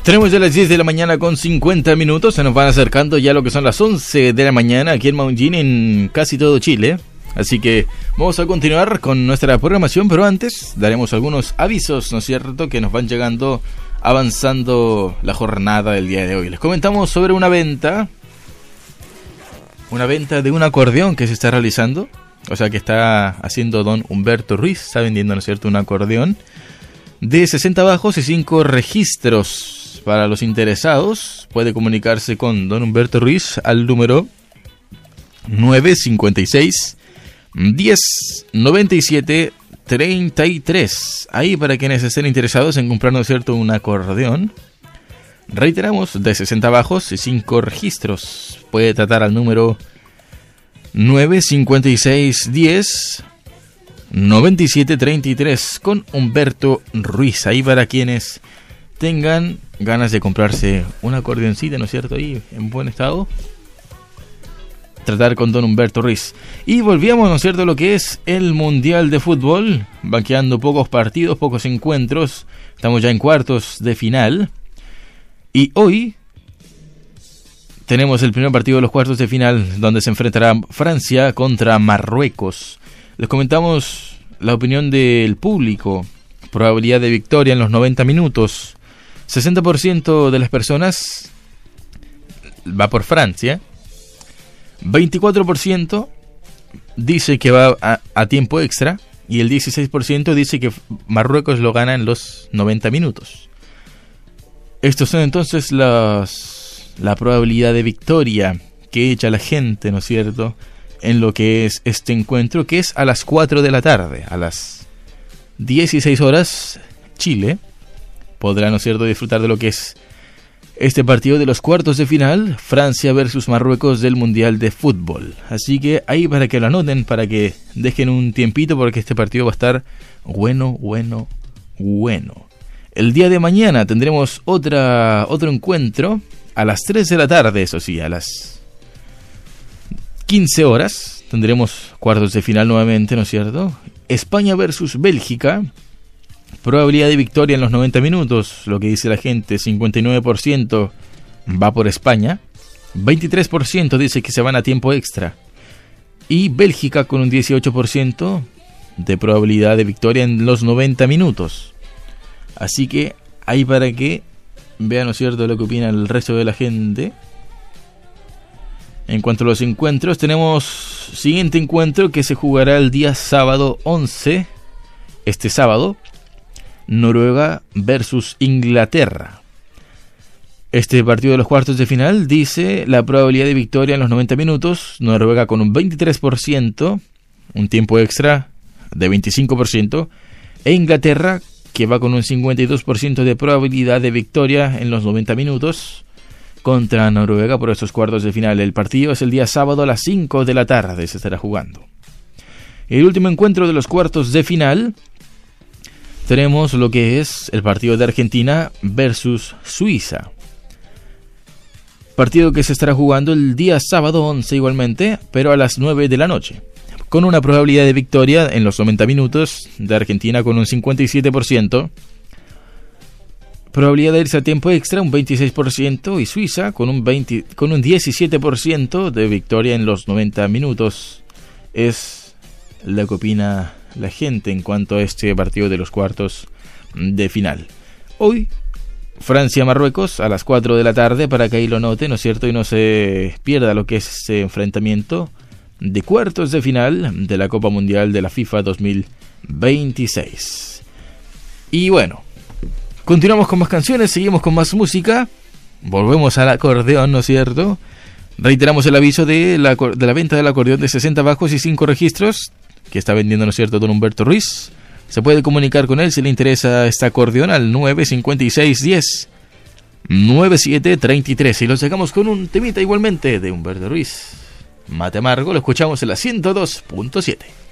Tenemos ya las 10 de la mañana con 50 minutos. Se nos van acercando ya lo que son las 11 de la mañana aquí en Maullín, en casi todo Chile. Así que vamos a continuar con nuestra programación, pero antes daremos algunos avisos, ¿no es cierto?, que nos van llegando avanzando la jornada del día de hoy. Les comentamos sobre una venta de un acordeón que se está realizando, o sea, que está haciendo don Humberto Ruiz. Está vendiendo, ¿no es cierto?, un acordeón de 60 bajos y 5 registros. Para los interesados, puede comunicarse con don Humberto Ruiz al número 956 10 97 33. Ahí para quienes estén interesados en comprar, ¿no es cierto?, un acordeón. Reiteramos, de 60 bajos y 5 registros. Puede tratar al número 956 10 97 33 con Humberto Ruiz. Ahí para quienes tengan ganas de comprarse un acordeoncito, ¿no es cierto?, ahí en buen estado, tratar con don Humberto Ruiz. Y volvíamos, ¿no es cierto?, a lo que es el Mundial de Fútbol. Van quedando pocos partidos, pocos encuentros. Estamos ya en cuartos de final. Y hoy tenemos el primer partido de los cuartos de final, donde se enfrentará Francia contra Marruecos. Les comentamos la opinión del público. Probabilidad de victoria en los 90 minutos. 60% de las personas va por Francia. 24% dice que va a tiempo extra. Y el 16% dice que Marruecos lo gana en los 90 minutos. Estos son entonces la probabilidad de victoria que echa la gente, ¿no es cierto?, en lo que es este encuentro, que es a las 4 de la tarde, a las 16 horas, Chile podrá, ¿no es cierto?, disfrutar de lo que es este partido de los cuartos de final, Francia versus Marruecos del Mundial de Fútbol. Así que ahí para que lo anoten, para que dejen un tiempito, porque este partido va a estar bueno. El día de mañana tendremos otro encuentro a las 3 de la tarde, eso sí, a las 15 horas. Tendremos cuartos de final nuevamente, ¿no es cierto? España versus Bélgica. Probabilidad de victoria en los 90 minutos, lo que dice la gente, 59% va por España, 23% dice que se van a tiempo extra, y Bélgica con un 18% de probabilidad de victoria en los 90 minutos. Así que ahí para que vean, ¿no es cierto?, lo que opina el resto de la gente. En cuanto a los encuentros, tenemos siguiente encuentro que se jugará el día sábado 11, este sábado, Noruega versus Inglaterra. Este partido de los cuartos de final dice la probabilidad de victoria en los 90 minutos, Noruega con un 23%, un tiempo extra de 25%, e Inglaterra que va con un 52% de probabilidad de victoria en los 90 minutos contra Noruega por estos cuartos de final. El partido es el día sábado a las 5 de la tarde, se estará jugando. El último encuentro de los cuartos de final, tenemos lo que es el partido de Argentina versus Suiza. Partido que se estará jugando el día sábado 11 igualmente, pero a las 9 de la noche. Con una probabilidad de victoria en los 90 minutos de Argentina con un 57%. Probabilidad de irse a tiempo extra un 26%. Y Suiza con un 17% de victoria en los 90 minutos. Es lo que opina la gente en cuanto a este partido de los cuartos de final. Hoy, Francia-Marruecos a las 4 de la tarde, para que ahí lo note, ¿no es cierto?, y no se pierda lo que es ese enfrentamiento de cuartos de final de la Copa Mundial de la FIFA 2026. Y bueno, continuamos con más canciones, seguimos con más música, volvemos al acordeón, ¿no es cierto? Reiteramos el aviso de la venta del acordeón de 60 bajos y 5 registros que está vendiendo, ¿no es cierto?, don Humberto Ruiz. Se puede comunicar con él si le interesa este acordeón al 956 10 97 33. Y lo sacamos con un temita igualmente de Humberto Ruiz, Mate Amargo. Lo escuchamos en la 102.7.